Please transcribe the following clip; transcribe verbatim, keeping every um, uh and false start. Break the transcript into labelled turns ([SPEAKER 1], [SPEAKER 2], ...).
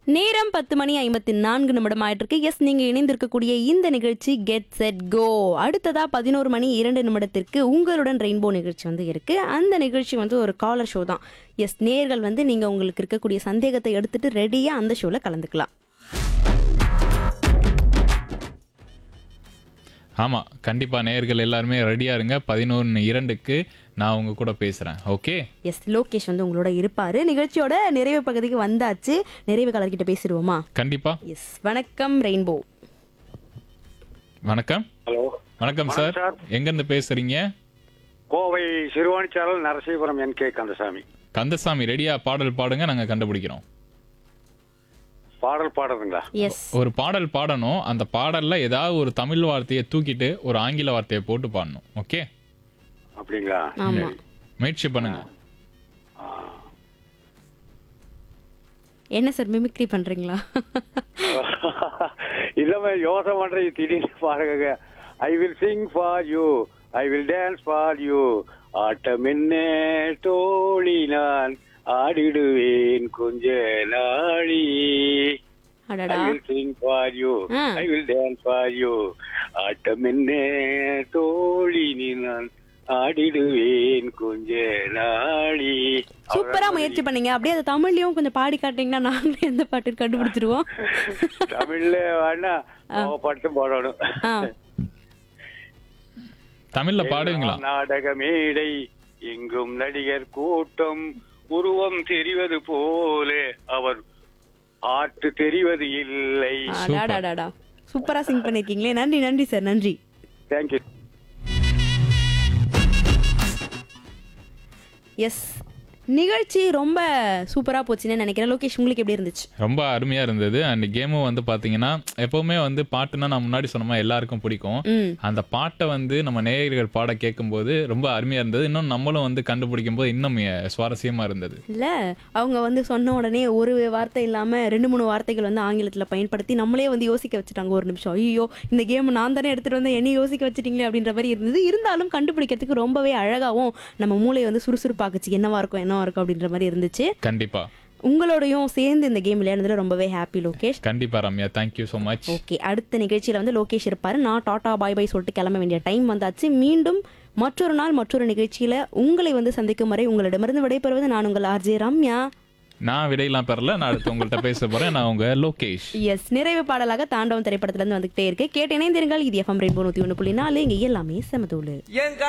[SPEAKER 1] நேரம் பத்து மணி ஐம்பத்தி நான்கு நிமிடம் ஆயிட்டு இருக்கு. எஸ், நீங்க இணைந்திருக்கக்கூடிய இந்த நிகழ்ச்சி கெட் செட் கோ. அடுத்ததா பதினோரு மணி இரண்டு நிமிடத்திற்கு உங்களுடன் ரெயின்போ நிகழ்ச்சி வந்து இருக்கு. அந்த நிகழ்ச்சி வந்து ஒரு காலர் ஷோ தான். எஸ், நேர்கள் வந்து நீங்க உங்களுக்கு இருக்கக்கூடிய சந்தேகத்தை எடுத்துட்டு ரெடியா அந்த ஷோல கலந்துக்கலாம்.
[SPEAKER 2] ஆமாம், கண்டிப்பாக நேயர்கள் எல்லாருமே ரெடியாக இருங்க. பதினொன்று இரண்டுக்கு நான் உங்க கூட பேசுகிறேன். ஓகே.
[SPEAKER 1] எஸ், லோகேஷ் வந்து உங்களோட இருப்பாரு. நிகழ்ச்சியோட நிறைவு பகுதிக்கு வந்தாச்சு. நிறைவு கலர்கிட்ட பேசிடுவோமா?
[SPEAKER 2] கண்டிப்பாக.
[SPEAKER 1] எஸ், வணக்கம் ரெயின்போ.
[SPEAKER 2] வணக்கம்.
[SPEAKER 3] ஹலோ,
[SPEAKER 2] வணக்கம் சார். எங்கேருந்து பேசுறீங்க?
[SPEAKER 3] Kovai சிறுவாணிச்சாரல் Narasipuram N K Kandasamy.
[SPEAKER 2] கந்தசாமி, ரெடியா? பாடல் பாடுங்க, நாங்கள் கண்டுபிடிக்கிறோம்.
[SPEAKER 3] பாடல் பாடுறதுங்களா?
[SPEAKER 1] எஸ்,
[SPEAKER 2] ஒரு பாடல் பாடணும். அந்த பாடல்ல ஏதாவது ஒரு தமிழ் வார்த்தையை தூக்கிட்டு ஒரு ஆங்கில வார்த்தையை போட்டு பாடணும். ஓகே.
[SPEAKER 3] அப்படிங்களா?
[SPEAKER 1] ஆமா.
[SPEAKER 2] முயற்சி பண்ணுங்க.
[SPEAKER 1] என்ன சார் மிமிக்ரி பண்றீங்களா?
[SPEAKER 3] இல்லமே, யோசனை பண்றீங்க, திடீர்னு பாருங்க. I will sing for you, I will dance for you, ஆட்டம் என்ன தோழி நான் ஆடிடுவேன் கொஞ்ச நாளி.
[SPEAKER 1] அடடா.
[SPEAKER 3] I will sing for you,
[SPEAKER 1] ah.
[SPEAKER 3] I will dance for you, ஆட்டம் என்ன தோழி நீ நான் ஆடிடுவேன் கொஞ்ச நாளி.
[SPEAKER 1] சூப்பரா முயற்சி பண்ணீங்க. அப்படியே அது தமிழ்லயும் கொஞ்சம் பாடி காட்டீங்கன்னா நாங்களே எந்த பாட்டு கண்டுபிடிச்சிருவோம்.
[SPEAKER 3] தமிழ்ல வேணா பட்டு பாடணும்.
[SPEAKER 1] ஆ,
[SPEAKER 2] தமிழ்ல பாடுவீங்களா?
[SPEAKER 3] நாடக மேடை எங்கும் நடிகர் கூட்டம், உருவம் தெரிவது போல அவர் ஆட்டு தெரிவது இல்லை.
[SPEAKER 1] அடாடாடாடா. சூப்பரா சிங் பண்ணிருக்கீங்களே. நன்றி நன்றி சார், நன்றி.
[SPEAKER 3] தேங்க்யூ.
[SPEAKER 1] எஸ், நிகழ்ச்சி ரொம்ப சூப்பரா போச்சுன்னு நினைக்கிறேன். லோகேஷ், உங்களுக்கு எப்படி இருந்துச்சு?
[SPEAKER 2] ரொம்ப அருமையா இருந்தது. அண்ட் கேமும் வந்து பாத்தீங்கன்னா, எப்பவுமே வந்து பாட்டுன்னா நான் முன்னாடி சொன்னமா எல்லாருக்கும் பிடிக்கும்.
[SPEAKER 1] ம்,
[SPEAKER 2] அந்த பாட்டை வந்து நம்ம நேயர்கள் பாட கேட்கும்போது ரொம்ப அருமையா இருந்தது. இன்னும் நம்மளும் வந்து கண்டுபிடிக்கும் போது இன்னும் சுவாரஸ்யமா இருந்தது.
[SPEAKER 1] இல்ல அவங்க வந்து சொன்ன உடனே ஒரு வார்த்தை இல்லாம ரெண்டு மூணு வார்த்தைகள் வந்து ஆங்கிலத்துல பயன்படுத்தி நம்மளே வந்து யோசிக்க வச்சுட்டாங்க. ஒரு நிமிஷம், ஐயோ இந்த கேம் நான் தானே எடுத்துட்டு வந்து என்னை யோசிக்க வச்சுட்டீங்களே அப்படின்ற மாதிரி இருந்தது. இருந்தாலும் கண்டுபிடிக்கிறதுக்கு ரொம்பவே அழகாவும் நம்ம மூளையை வந்து சுறுசுறுப்பாக்குச்சு. என்னவா இருக்கும் என்னவா இருக்கும் அப்படின்ற மாதிரி இருந்துச்சு.
[SPEAKER 2] கண்டிப்பா.
[SPEAKER 1] உங்களோடையும் சேர்ந்து இந்த கேம் விளையாடுறதுல ரொம்பவே ஹாப்பி லோகேஷ்.
[SPEAKER 2] கண்டிப்பா Ramya, thank you so much.
[SPEAKER 1] Okay, அடுத்த நிகழ்ச்சியில வந்து லோகேஷ் இருப்பாரு. நான் டாடா பாய் பாய் சொல்லிட்டு கிளம்ப வேண்டிய டைம் வந்தாச்சு. மீண்டும் மற்றொரு நாள் மற்றொரு நிகழ்ச்சியில உங்களை வந்து சந்திக்கும் வரை உங்களிடமிருந்து விடைபெறுவது நான் உங்கள் ஆர்ஜே ரம்யா.
[SPEAKER 2] நான் விடையெல்லாம் பெறல. நான் அடுத்து உங்கள்கிட்ட பேச போறேன். நான் உங்க லோகேஷ்.
[SPEAKER 1] எஸ், நிறைவு பாடலாக தாண்டவம் திரைப்படத்துல இருந்து வந்துகிட்டே இருக்கு. கேட்டு இணைந்திருங்கள். இது எஃப்எம் ரெயின்போ நூத்தி ஒன்று புள்ளி நாலு. இங்க எல்லாமே செமதூளு.